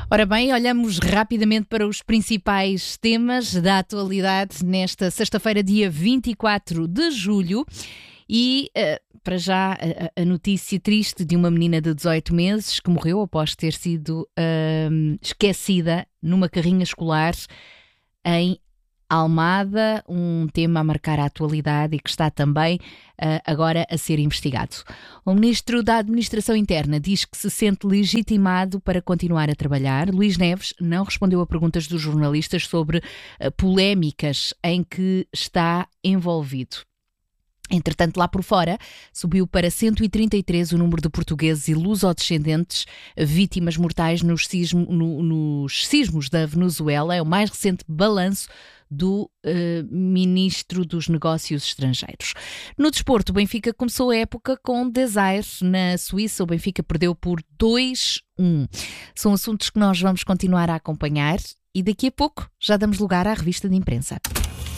Ora bem, olhamos rapidamente para os principais temas da atualidade nesta sexta-feira, dia 24 de julho. E, para já, a notícia triste de uma menina de 18 meses que morreu após ter sido esquecida numa carrinha escolar em Almada, um tema a marcar a atualidade e que está também agora a ser investigado. O Ministro da Administração Interna diz que se sente legitimado para continuar a trabalhar. Luís Neves não respondeu a perguntas dos jornalistas sobre polémicas em que está envolvido. Entretanto, lá por fora, subiu para 133 o número de portugueses e lusodescendentes vítimas mortais nos sismos da Venezuela. É o mais recente balanço do Ministro dos Negócios Estrangeiros. No desporto, o Benfica começou a época com Desire na Suíça. O Benfica perdeu por 2-1. São assuntos que nós vamos continuar a acompanhar e daqui a pouco já damos lugar à revista de imprensa.